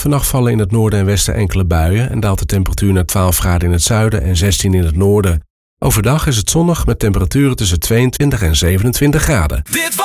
Vannacht vallen in het noorden en westen enkele buien en daalt de temperatuur naar 12 graden in het zuiden en 16 in het noorden. Overdag is het zonnig met temperaturen tussen 22 en 27 graden.